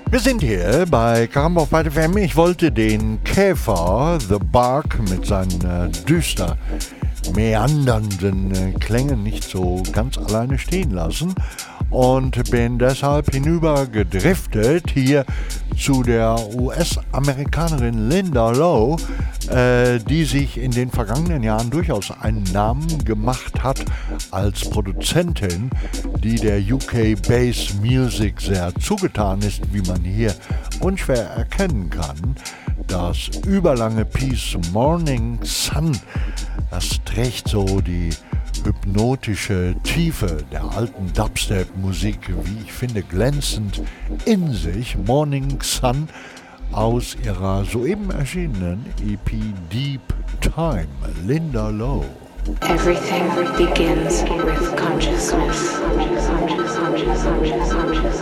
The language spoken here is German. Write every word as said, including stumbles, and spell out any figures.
Wir sind hier bei Caramba auf F M. Ich wollte den Käfer, The Bark, mit seinen äh, düster meandernden äh, Klängen nicht so ganz alleine stehen lassen und bin deshalb hinüber gedriftet hier zu der U S-Amerikanerin Linda Lowe, äh, die sich in den vergangenen Jahren durchaus einen Namen gemacht hat als Produzentin, die der U K Bass Music sehr zugetan ist, wie man hier unschwer erkennen kann. Das überlange Piece Morning Sun, das trägt so die hypnotische Tiefe der alten Dubstep-Musik, wie ich finde, glänzend in sich. Morning Sun aus ihrer soeben erschienenen E P Deep Time, Linda Lowe. Everything begins with consciousness. Conscious, conscious, conscious, conscious, conscious.